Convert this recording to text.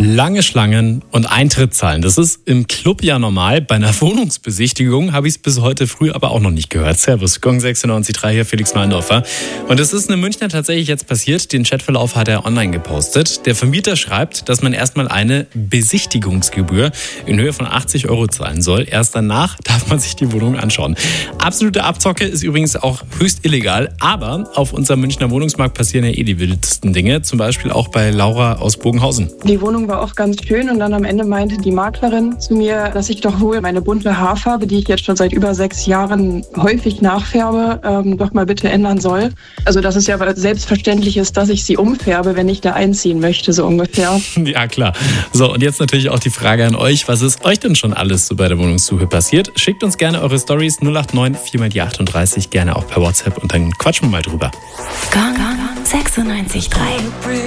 Lange Schlangen und Eintritt zahlen. Das ist im Club ja normal. Bei einer Wohnungsbesichtigung habe ich es bis heute früh aber auch noch nicht gehört. Servus, Gong 96.3 hier, Felix Neundorfer. Und es ist in Münchner tatsächlich jetzt passiert. Den Chatverlauf hat er online gepostet. Der Vermieter schreibt, dass man erstmal eine Besichtigungsgebühr in Höhe von 80 € zahlen soll. Erst danach darf man sich die Wohnung anschauen. Absolute Abzocke ist übrigens auch höchst illegal. Aber auf unserem Münchner Wohnungsmarkt passieren ja die wildesten Dinge. Zum Beispiel auch bei Laura aus Bogenhausen. Die Wohnung war auch ganz schön und dann am Ende meinte die Maklerin zu mir, dass ich doch wohl meine bunte Haarfarbe, die ich jetzt schon seit über 6 Jahren häufig nachfärbe, doch mal bitte ändern soll. Also dass es ja selbstverständlich ist, dass ich sie umfärbe, wenn ich da einziehen möchte, so ungefähr. Ja, klar. So, und jetzt natürlich auch die Frage an euch. Was ist euch denn schon alles so bei der Wohnungssuche passiert? Schickt uns gerne eure Storys 089 4x38, gerne auch per WhatsApp und dann quatschen wir mal drüber. Gong 96.3